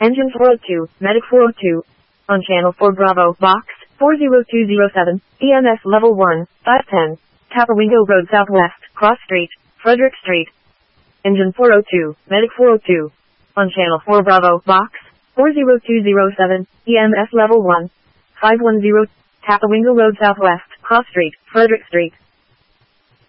Engine 402, Medic 402. On channel 4 Bravo, box 40207, EMS level 1, 510. Tapawingo Road Southwest, Cross Street, Frederick Street. Engine 402, Medic 402. On channel 4 Bravo, box 40207, EMS level 1, 510. Tapawingo Road Southwest, Cross Street, Frederick Street.